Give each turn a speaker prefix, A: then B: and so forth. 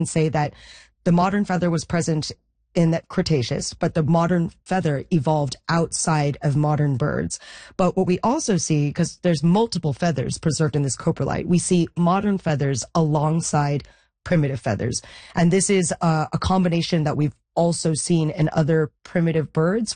A: say that the modern feather was present in the Cretaceous, but the modern feather evolved outside of modern birds. But what we also see, because there's multiple feathers preserved in this coprolite, we see modern feathers alongside primitive feathers. And this is a combination that we've also seen in other primitive birds.